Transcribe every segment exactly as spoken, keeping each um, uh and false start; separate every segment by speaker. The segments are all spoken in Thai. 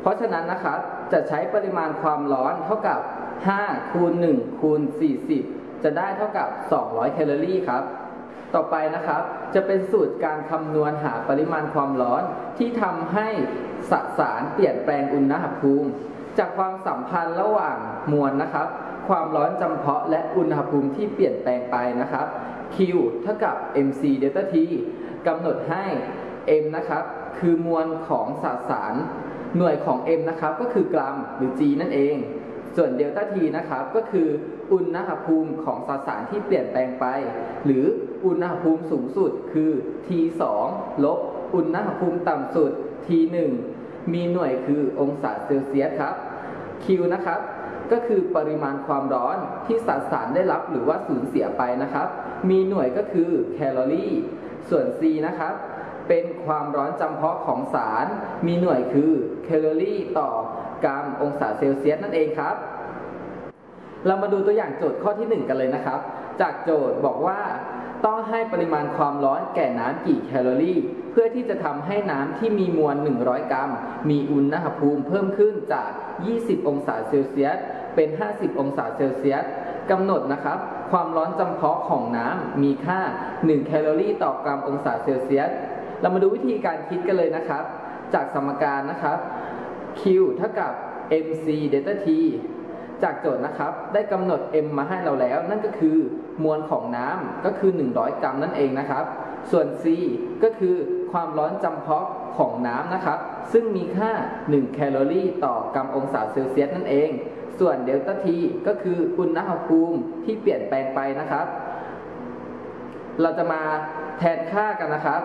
Speaker 1: ราะฉะนั้นนะครับจะใช้ปริมาณความร้อนเท่ากับห้าคูณหนึ่งคูณสี่สิบจะได้เท่ากับสองร้อยแคลอรี่ครับต่อไปนะครับจะเป็นสูตรการคำนวณหาปริมาณความร้อนที่ทำให้สสารเปลี่ยนแปลงอุณหภูมิจากความสัมพันธ์ระหว่างมวลนะครับความร้อนจำเพาะและอุณหภูมิที่เปลี่ยนแปลงไปนะครับ Q เท่ากับ เอ็ม ซี เดลต้า T กำหนดให้ M นะครับคือมวลของสสารหน่วยของ M นะครับก็คือกรัมหรือ G นั่นเองส่วนเดลต้า T นะครับก็คืออุณหภูมิของสสารที่เปลี่ยนแปลงไปหรืออุณหภูมิสูงสุดคือ ที สอง ลบอุณหภูมิต่ำสุด ที หนึ่ง มีหน่วยคือองศาเซลเซียสครับ Q นะครับก็คือปริมาณความร้อนที่สสารได้รับหรือว่าสูญเสียไปนะครับมีหน่วยก็คือแคลอรี่ส่วน C นะครับเป็นความร้อนจำเพาะของสารมีหน่วยคือแคลอรี่ต่อกรัมองศาเซลเซียสนั่นเองครับเรามาดูตัวอย่างโจทย์ข้อที่หนึ่งกันเลยนะครับจากโจทย์บอกว่าต้องให้ปริมาณความร้อนแก่น้ำกี่แคลอรี่เพื่อที่จะทำให้น้ำที่มีมวลหนึ่งร้อยกรัมมีอุณหภูมิเพิ่มขึ้นจากยี่สิบองศาเซลเซียสเป็นห้าสิบองศาเซลเซียสกำหนดนะครับความร้อนจำเพาะของน้ำมีค่าหนึ่งแคลอรี่ต่อกรัมองศาเซลเซียสเรามาดูวิธีการคิดกันเลยนะครับจากสมการนะครับ Q เท่ากับ เอ็ม ซี เดลต้า T จากโจทย์นะครับได้กำหนด M มาให้เราแล้วนั่นก็คือมวลของน้ำก็คือหนึ่งร้อยกรัมนั่นเองนะครับส่วน C ก็คือความร้อนจำเพาะของน้ำนะครับซึ่งมีค่าหนึ่งแคลอรี่ต่อกรัมองศาเซลเซียสนั่นเองส่วนเดลต้า T ก็คืออุณหภูมิที่เปลี่ยนแปลงไปนะครับเราจะมาแทนค่ากันนะครับ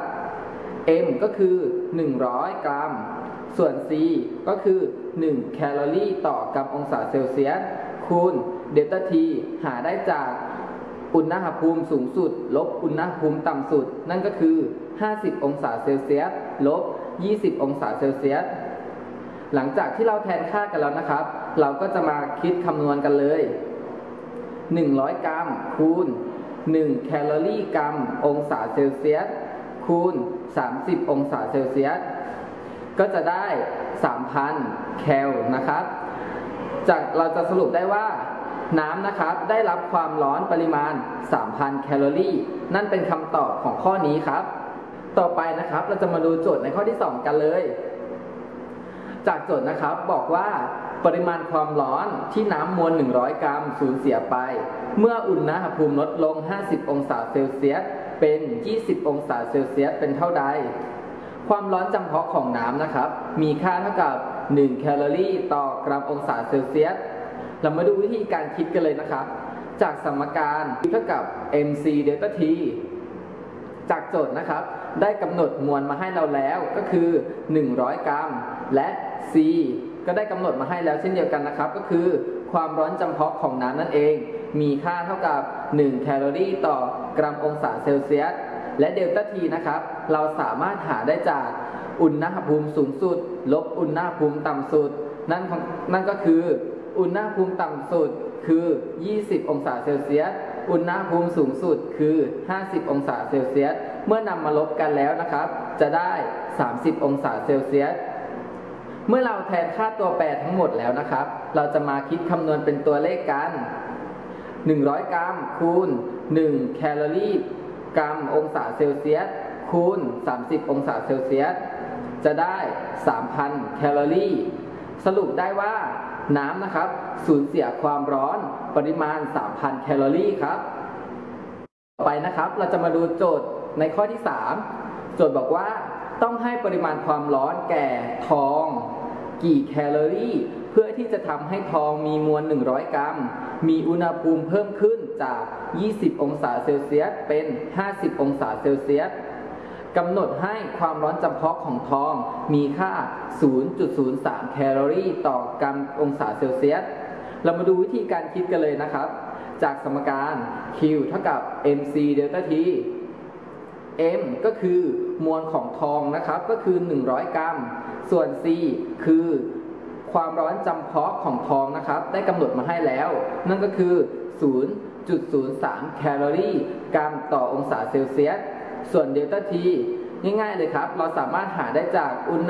Speaker 1: M ก็คือหนึ่งร้อยกรัมส่วน C ก็คือหนึ่งแคลอรี่ต่อกรัมองศาเซลเซียสคูณเดลต้า T หาได้จากอุณหภูมิสูงสุดลบอุณหภูมิต่ำสุดนั่นก็คือห้าสิบองศาเซลเซียสลบยี่สิบองศาเซลเซียสหลังจากที่เราแทนค่ากันแล้วนะครับเราก็จะมาคิดคำนวณกันเลยหนึ่งร้อยกรัมคูณหนึ่งแคลอรี่กรัมองศาเซลเซียสคูณสามสิบองศาเซลเซียสก็จะได้ สามพัน แคลนะครับจากเราจะสรุปได้ว่าน้ำนะครับได้รับความร้อนปริมาณ สามพัน แคลอรี่นั่นเป็นคำตอบของข้อนี้ครับต่อไปนะครับเราจะมาดูโจทย์ในข้อที่สองกันเลยจากโจทย์นะครับบอกว่าปริมาณความร้อนที่น้ำมวลหนึ่งร้อยกรัมสูญเสียไปเมื่ออุณหภูมิลดลงห้าสิบองศาเซลเซียสเป็นยี่สิบองศาเซลเซียสเป็นเท่าใดความร้อนจำเพาะของน้ำนะครับมีค่าเท่ากับหนึ่งแคลอรี่ต่อกรัมองศาเซลเซียสเรามาดูวิธีการคิดกันเลยนะครับจากสมการเท่ากับ เอ็ม ซี เดลต้า T จากโจทย์นะครับได้กำหนดมวลมาให้เราแล้วก็คือหนึ่งร้อยกรัมและ C ก็ได้กำหนดมาให้แล้วเช่นเดียวกันนะครับก็คือความร้อนจำเพาะของน้ำนั่นเองมีค่าเท่ากับหนึ่งแคลอรี่ต่อกรัมองศาเซลเซียสและเดลต้า T นะครับเราสามารถหาได้จากอุณหภูมิสูงสุดลบอุณหภูมิต่ำสุดนั่นนั่นก็คืออุณหภูมิต่ำสุดคือยี่สิบองศาเซลเซียสอุณหภูมิสูงสุดคือห้าสิบองศาเซลเซียสเมื่อนำมาลบกันแล้วนะครับจะได้สามสิบองศาเซลเซียสเมื่อเราแทนค่าตัวแปรทั้งหมดแล้วนะครับเราจะมาคิดคำนวณเป็นตัวเลขกันหนึ่งร้อยกรัมคูณหนึ่งแคลอรี่กรัมองศาเซลเซียสคูณสามสิบองศาเซลเซียสจะได้ สามพัน แคลอรี่สรุปได้ว่าน้ำนะครับสูญเสียความร้อนปริมาณ สามพัน แคลอรี่ครับต่อไปนะครับเราจะมาดูโจทย์ในข้อที่สามโจทย์บอกว่าต้องให้ปริมาณความร้อนแก่ทองกี่แคลอรี่เพื่อที่จะทำให้ทองมีมวลหนึ่งร้อยกรัมมีอุณหภูมิเพิ่มขึ้นจากยี่สิบองศาเซลเซียสเป็นห้าสิบองศาเซลเซียสกำหนดให้ความร้อนจำเพาะของทองมีค่า ศูนย์จุดศูนย์สาม แคลอรี่ต่อกรัมองศาเซลเซียสเรามาดูวิธีการคิดกันเลยนะครับจากสมการ Q เท่ากับ เอ็ม ซี เดลต้า T M ก็คือมวลของทองนะครับก็คือหนึ่งร้อยกรัมส่วน C คือความร้อนจำเพาะของทองนะครับได้กำหนดมาให้แล้วนั่นก็คือ ศูนย์จุดศูนย์สาม แคลอรี่กรัมต่อองศาเซลเซียสส่วนเดลต้า T ง่ายๆเลยครับเราสามารถหาได้จากอุณ